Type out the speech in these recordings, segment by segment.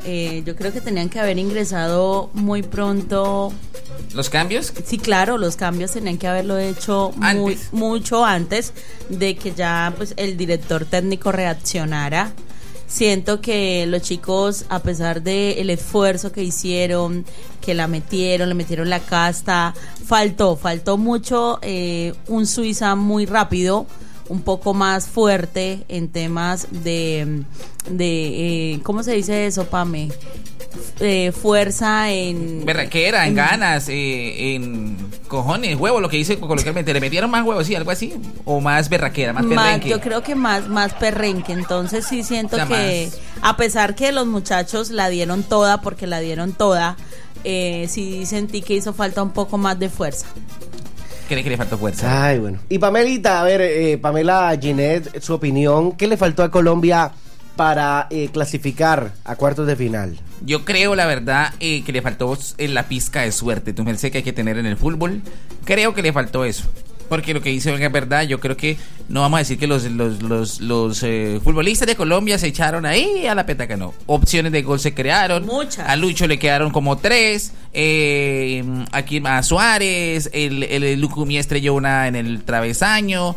yo creo que tenían que haber ingresado muy pronto. ¿Los cambios? Sí, claro, los cambios tenían que haberlo hecho mucho antes de que ya pues el director técnico reaccionara. Siento que los chicos, a pesar del esfuerzo que hicieron, que le metieron la casta, faltó mucho un Suiza muy rápido, un poco más fuerte en temas de ¿cómo se dice eso, Pame? Fuerza en... Berraquera, en ganas, en cojones, huevo, lo que dice coloquialmente. ¿Le metieron más huevos, sí, algo así? ¿O más berraquera, más perrenque? Yo creo que más perrenque. Entonces sí siento que, a pesar que los muchachos la dieron toda, porque la dieron toda, sí sentí que hizo falta un poco más de fuerza. ¿Cree que le faltó fuerza? Ay, bueno. Y Pamelita, a ver, Pamela Ginette, su opinión, ¿qué le faltó a Colombia para clasificar a cuartos de final? Yo creo, la verdad, que le faltó la pizca de suerte. Tú me sé que hay que tener en el fútbol. Creo que le faltó eso. Porque lo que dice es verdad. Yo creo que no vamos a decir que los futbolistas de Colombia se echaron ahí a la petaca, no. Opciones de gol se crearon. Muchas. A Lucho le quedaron como 3. Aquí a Suárez. El Lucumí estrelló una en el travesaño.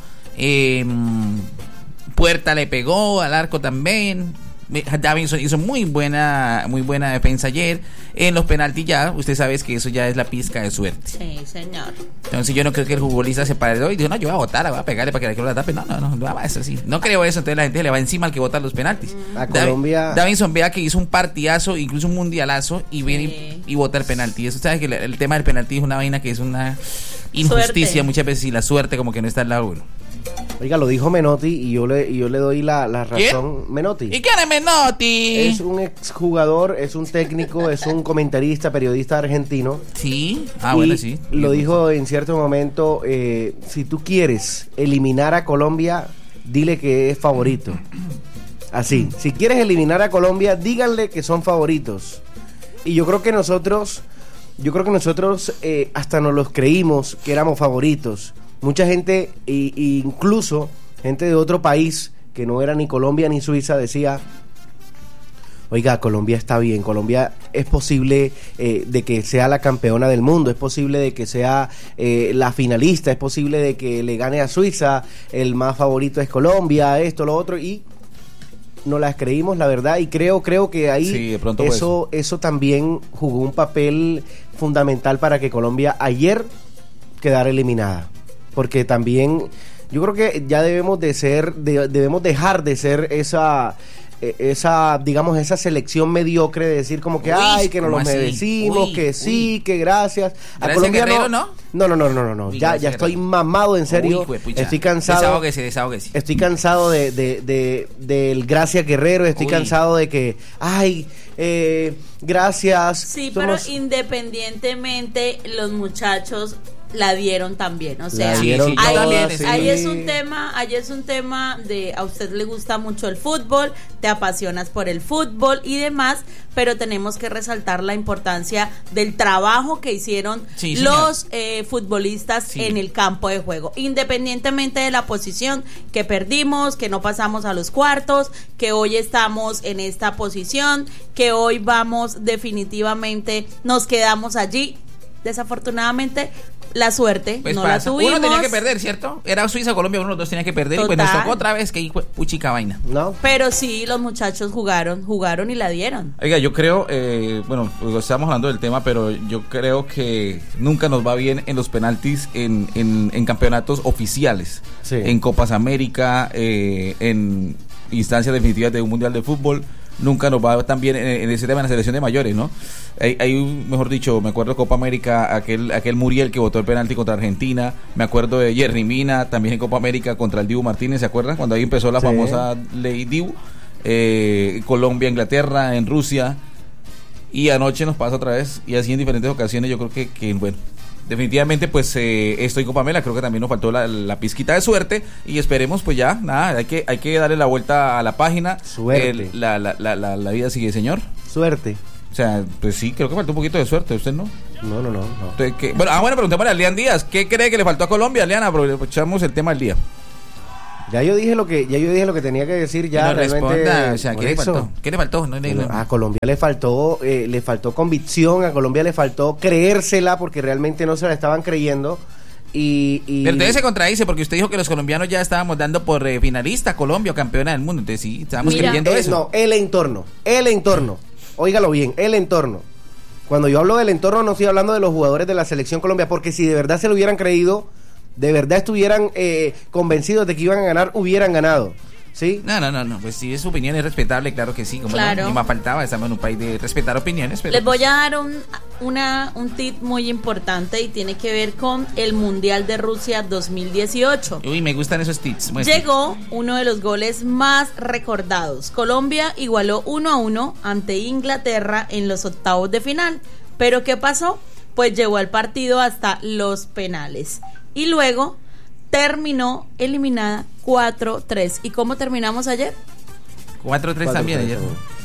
Puerta le pegó, al arco también. Davinson hizo muy buena defensa ayer. En los penaltis ya, usted sabe que eso ya es la pizca de suerte. Sí, señor. Entonces yo no creo que el futbolista se pare y dijo, no, yo voy a botar, voy a pegarle para que la tape. No, va a ser así. No creo eso, entonces la gente le va encima al que bota los penaltis. A Colombia... Davinson vea que hizo un partidazo, incluso un mundialazo, y viene y bota el penalti. Eso sabe que el tema del penalti es una vaina que es una injusticia suerte. Muchas veces, y la suerte como que no está al lado uno. Oiga, lo dijo Menotti y yo le doy la razón. ¿Quién? Menotti. ¿Y quién es Menotti? Es un exjugador, es un técnico, es un comentarista, periodista argentino. Sí, bueno, sí. Lo dijo en cierto momento, si tú quieres eliminar a Colombia, dile que es favorito. Así, si quieres eliminar a Colombia, díganle que son favoritos. Y yo creo que nosotros hasta nos los creímos que éramos favoritos. Mucha gente, incluso gente de otro país que no era ni Colombia ni Suiza, decía, oiga, Colombia está bien, Colombia es posible de que sea la campeona del mundo, es posible de que sea la finalista, es posible de que le gane a Suiza, el más favorito es Colombia, esto, lo otro, y no las creímos, la verdad, y creo que ahí sí, de pronto eso también jugó un papel fundamental para que Colombia ayer quedara eliminada. Porque también yo creo que ya debemos dejar de ser esa digamos esa selección mediocre de decir como que ay, que nos lo merecimos, que sí, que gracias. A Colombia Guerrero, no. Ya estoy mamado, en serio. Estoy cansado. Desahógese. Estoy cansado del Gracias Guerrero, estoy cansado de que ay, gracias. Sí, pero independientemente los muchachos la dieron también, o sea, ahí es un tema de a usted le gusta mucho el fútbol, te apasionas por el fútbol y demás, pero tenemos que resaltar la importancia del trabajo que hicieron los futbolistas en el campo de juego, independientemente de la posición que perdimos, que no pasamos a los cuartos, que hoy estamos en esta posición, que hoy vamos definitivamente, nos quedamos allí. Desafortunadamente la suerte pues no pasa. La tuvimos. Uno tenía que perder, ¿cierto? Era Suiza, Colombia, uno de los dos tenía que perder. Total. Y pues nos tocó otra vez que puchica vaina. ¿No? Pero sí, los muchachos jugaron y la dieron. Oiga, yo creo, estamos hablando del tema, pero yo creo que nunca nos va bien en los penaltis en campeonatos oficiales. Sí. En Copas América, en instancias definitivas de un mundial de fútbol. Nunca nos va tan bien en ese tema, en la selección de mayores, ¿no? Hay mejor dicho, me acuerdo de Copa América, aquel Muriel que botó el penalti contra Argentina, me acuerdo de Jerry Mina, también en Copa América contra el Dibu Martínez, ¿se acuerdan? Cuando ahí empezó la famosa ley Dibu, Colombia, Inglaterra, en Rusia, y anoche nos pasa otra vez, y así en diferentes ocasiones. Yo creo que bueno, definitivamente pues estoy con Pamela, creo que también nos faltó la pizquita de suerte y esperemos pues ya, nada, hay que darle la vuelta a la página. Suerte. La vida sigue, señor. Suerte. O sea, pues sí, creo que faltó un poquito de suerte, ¿usted no? No. Entonces, preguntémosle a Lean Díaz, ¿qué cree que le faltó a Colombia, Leana? Aprovechamos el tema del día. Ya yo dije lo que tenía que decir ya. No responda, o sea, ¿qué le faltó? A Colombia le faltó convicción, a Colombia le faltó creérsela porque realmente no se la estaban creyendo. Pero entonces se contradice porque usted dijo que los colombianos ya estábamos dando por finalista Colombia o campeona del mundo, entonces sí, estábamos creyendo eso. No, el entorno, óigalo bien, el entorno. Cuando yo hablo del entorno no estoy hablando de los jugadores de la selección Colombia, porque si de verdad se lo hubieran creído, de verdad estuvieran convencidos de que iban a ganar, hubieran ganado. ¿Sí? No, pues si es su opinión es respetable, claro que sí, como claro. No, ni más faltaba, estamos en un país de respetar opiniones. Pero les voy a dar un tip muy importante y tiene que ver con el Mundial de Rusia 2018. Uy, me gustan esos tips. Llegó uno de los goles más recordados. Colombia igualó 1-1 ante Inglaterra en los octavos de final. ¿Pero qué pasó? Pues llevó el partido hasta los penales. Y luego terminó eliminada 4-3. ¿Y cómo terminamos ayer? 4-3 también ayer.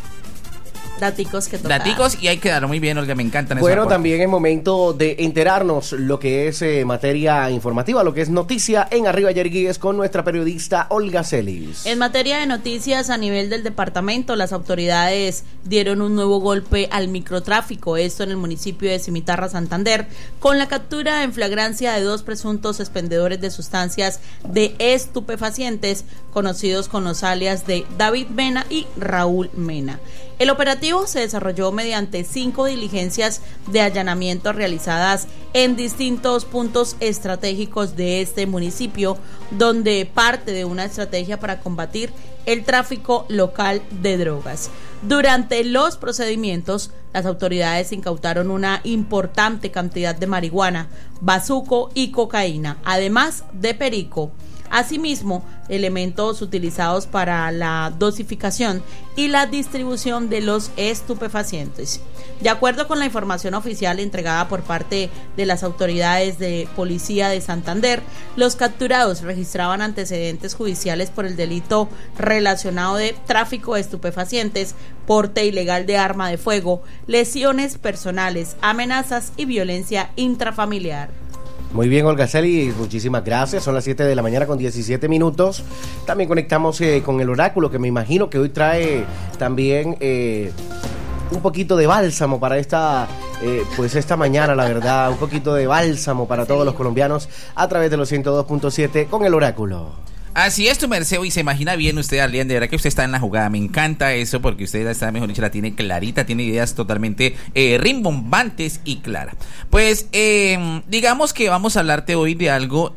Daticos que tocar. Daticos y hay que darlo muy bien, Olga, me encantan. Bueno, también es momento de enterarnos lo que es materia informativa, lo que es noticia en Arriba Yerguíes con nuestra periodista Olga Celis. En materia de noticias a nivel del departamento, las autoridades dieron un nuevo golpe al microtráfico, esto en el municipio de Cimitarra, Santander, con la captura en flagrancia de 2 presuntos expendedores de sustancias de estupefacientes, conocidos con los alias de David Mena y Raúl Mena. El operativo se desarrolló mediante 5 diligencias de allanamiento realizadas en distintos puntos estratégicos de este municipio, donde parte de una estrategia para combatir el tráfico local de drogas. Durante los procedimientos, las autoridades incautaron una importante cantidad de marihuana, bazuco y cocaína, además de perico. Asimismo, elementos utilizados para la dosificación y la distribución de los estupefacientes. De acuerdo con la información oficial entregada por parte de las autoridades de policía de Santander, los capturados registraban antecedentes judiciales por el delito relacionado de tráfico de estupefacientes, porte ilegal de arma de fuego, lesiones personales, amenazas y violencia intrafamiliar. Muy bien, Olga Celis, muchísimas gracias. Son las 7 de la mañana con 17 minutos. También conectamos con el oráculo, que me imagino que hoy trae también un poquito de bálsamo para esta mañana, la verdad. Un poquito de bálsamo para todos los colombianos a través de los 102.7 con el oráculo. Así es, tu merced, y se imagina bien usted, Arlene, de verdad que usted está en la jugada. Me encanta eso porque usted está, mejor dicho, la tiene clarita, tiene ideas totalmente rimbombantes y claras. Pues, digamos que vamos a hablarte hoy de algo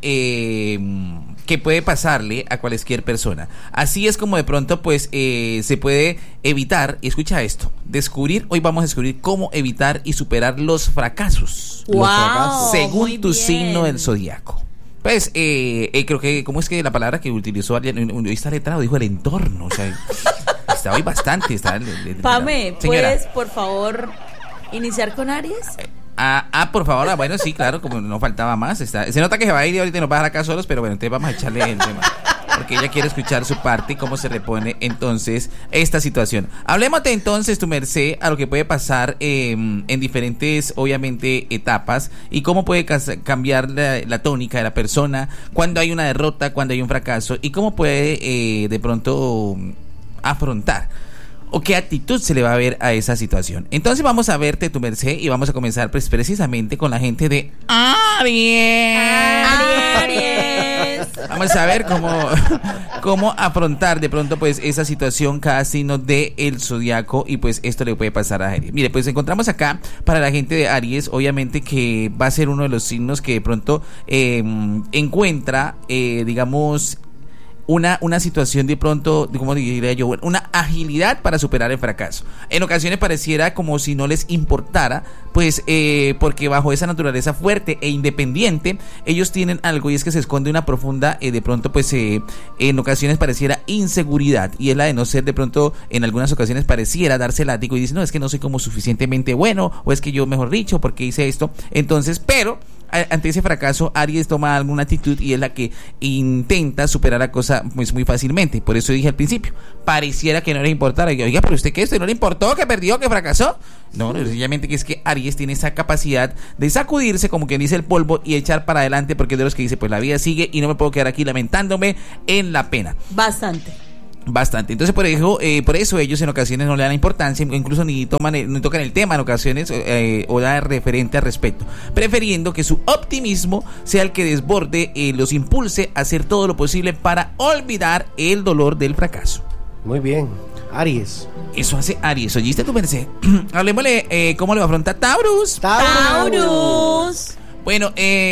que puede pasarle a cualquier persona. Así es como de pronto, pues, se puede evitar, y escucha esto, hoy vamos a descubrir cómo evitar y superar los fracasos. ¡Wow! Los fracasos, según tu signo del zodiaco. Pues, creo que, ¿cómo es que la palabra que utilizó alguien? Hoy está letrado, dijo el entorno, o sea, está hoy bastante. Pame, ¿puedes, por favor, iniciar con Aries? Por favor, bueno, sí, claro, como no faltaba más. Se nota que se va a ir y ahorita nos va a dejar acá solos, pero bueno, entonces vamos a echarle el tema. Porque ella quiere escuchar su parte y cómo se repone entonces esta situación. Hablémote entonces, tu merced, a lo que puede pasar en diferentes, obviamente, etapas y cómo puede cambiar la tónica de la persona cuando hay una derrota, cuando hay un fracaso y cómo puede de pronto afrontar o qué actitud se le va a ver a esa situación. Entonces vamos a verte, tu merced, y vamos a comenzar pues precisamente con la gente de Aries. Vamos a ver cómo afrontar de pronto pues esa situación cada signo del zodiaco y pues esto le puede pasar a Aries. Mire, pues encontramos acá para la gente de Aries, obviamente que va a ser uno de los signos que de pronto encuentra, digamos, una situación de pronto, ¿cómo diría yo? Una agilidad para superar el fracaso. En ocasiones pareciera como si no les importara, pues porque bajo esa naturaleza fuerte e independiente, ellos tienen algo y es que se esconde una profunda, de pronto pues en ocasiones pareciera inseguridad, y es la de no ser de pronto, en algunas ocasiones pareciera darse látigo y dice, no, es que no soy como suficientemente bueno, o es que yo, mejor dicho, porque hice esto. Entonces, pero ante ese fracaso, Aries toma alguna actitud y es la que intenta superar la cosa pues muy fácilmente. Por eso dije al principio, pareciera que no le importara. Oiga, pero ¿usted qué? ¿Usted no le importó que perdió, que fracasó? No, sencillamente que es que Aries tiene esa capacidad de sacudirse, como quien dice, el polvo y echar para adelante, porque es de los que dice, pues la vida sigue y no me puedo quedar aquí lamentándome en la pena. Bastante. Entonces por eso ellos en ocasiones no le dan importancia, incluso ni tocan el tema en ocasiones o da referente al respecto, prefiriendo que su optimismo sea el que desborde, los impulse a hacer todo lo posible para olvidar el dolor del fracaso. Muy bien, Aries. Eso hace Aries. ¿Oíste tu merced? Hablemosle cómo le va a afrontar Taurus. Bueno,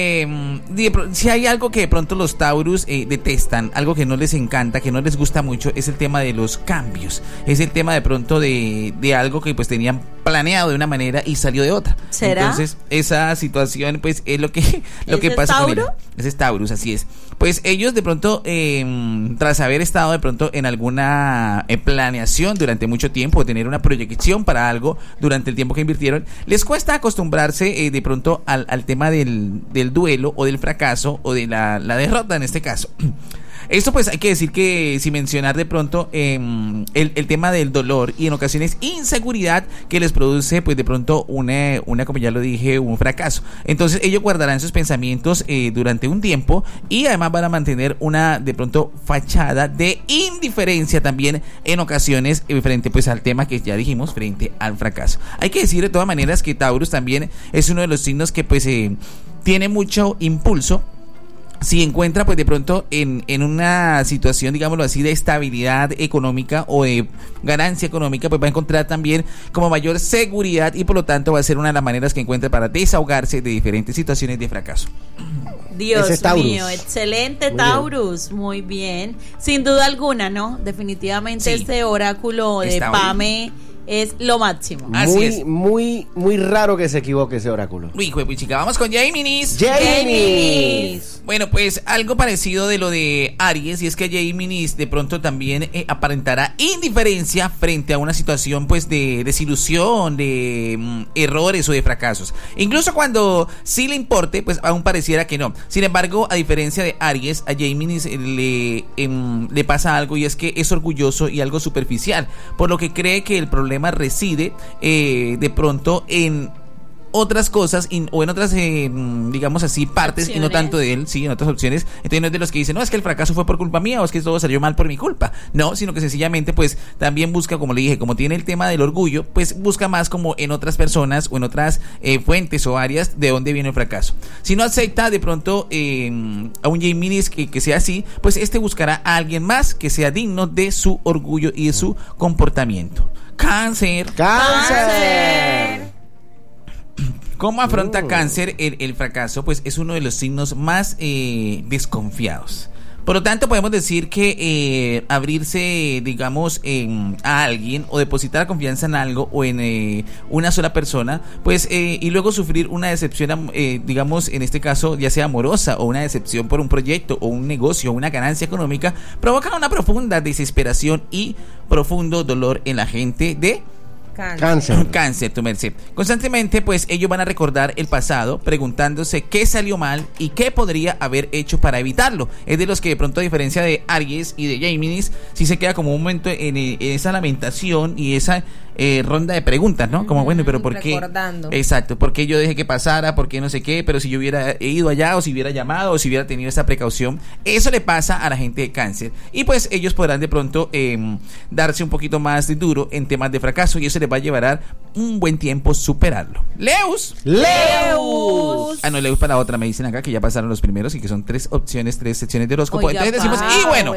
si hay algo que de pronto los Taurus detestan, algo que no les encanta, que no les gusta mucho, es el tema de los cambios. Es el tema de pronto de algo que pues tenían planeado de una manera y salió de otra. ¿Será? Entonces, esa situación pues es lo que pasa con ellos. Ese es Taurus, así es. Pues ellos de pronto, tras haber estado de pronto en alguna planeación durante mucho tiempo, tener una proyección para algo durante el tiempo que invirtieron, les cuesta acostumbrarse de pronto al tema del duelo o del fracaso o de la derrota en este caso. Esto pues hay que decir que sin mencionar de pronto el tema del dolor y en ocasiones inseguridad que les produce pues de pronto una como ya lo dije, un fracaso. Entonces ellos guardarán sus pensamientos durante un tiempo y además van a mantener una de pronto fachada de indiferencia también en ocasiones frente pues al tema que ya dijimos, frente al fracaso. Hay que decir de todas maneras que Taurus también es uno de los signos que pues tiene mucho impulso. Si encuentra pues de pronto en una situación, digámoslo así, de estabilidad económica o de ganancia económica, pues va a encontrar también como mayor seguridad y por lo tanto va a ser una de las maneras que encuentre para desahogarse de diferentes situaciones de fracaso. Dios mío, excelente Taurus, muy bien. Sin duda alguna, ¿no? Definitivamente sí. Este oráculo de Pame es lo máximo. Muy raro que se equivoque ese oráculo. Uy, chica, vamos con Géminis. Bueno, pues algo parecido de lo de Aries, y es que Géminis de pronto también aparentará indiferencia frente a una situación pues de desilusión, de errores o de fracasos. Incluso cuando sí le importe, pues aún pareciera que no. Sin embargo, a diferencia de Aries, a Géminis le pasa algo, y es que es orgulloso y algo superficial, por lo que cree que el problema reside de pronto en otras cosas o en otras digamos así partes opciones. Y no tanto de él, sí, en otras opciones. Entonces no es de los que dicen, no, es que el fracaso fue por culpa mía o es que todo salió mal por mi culpa. No, sino que sencillamente pues también busca, como le dije, como tiene el tema del orgullo, pues busca más como en otras personas o en otras fuentes o áreas de dónde viene el fracaso. Si no acepta de pronto a un Géminis que sea así, pues buscará a alguien más que sea digno de su orgullo y de su comportamiento. Cáncer. ¿Cómo afronta Cáncer el fracaso? Pues es uno de los signos más desconfiados. Por lo tanto, podemos decir que abrirse, digamos, a alguien o depositar confianza en algo o en una sola persona, pues, y luego sufrir una decepción, digamos, en este caso, ya sea amorosa o una decepción por un proyecto o un negocio o una ganancia económica, provoca una profunda desesperación y profundo dolor en la gente de Cáncer, tu merced. Constantemente, pues, ellos van a recordar el pasado, preguntándose qué salió mal y qué podría haber hecho para evitarlo. Es de los que de pronto, a diferencia de Aries y de Géminis, sí se queda como un momento en esa lamentación y esa ronda de preguntas, ¿no? Como, bueno, pero ¿por qué? Recordando. Exacto, ¿por qué yo dejé que pasara? ¿Por qué no sé qué? Pero si yo hubiera ido allá, o si hubiera llamado, o si hubiera tenido esa precaución. Eso le pasa a la gente de Cáncer. Y pues ellos podrán de pronto darse un poquito más de duro en temas de fracaso, y eso les va a llevar a un buen tiempo superarlo. Leus. Ah, no, Leus para otra, me dicen acá que ya pasaron los primeros y que son 3 secciones de horóscopo. Oiga, entonces decimos,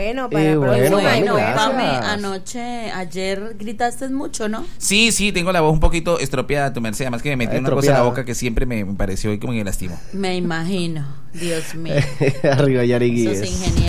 ayer gritaste mucho, ¿no? Sí, tengo la voz un poquito estropeada, tu merced. Además que me metí una cosa en la boca que siempre me pareció como que me lastimó. Me imagino, Dios mío. Arriba, Yarigui. Esos ingenieros.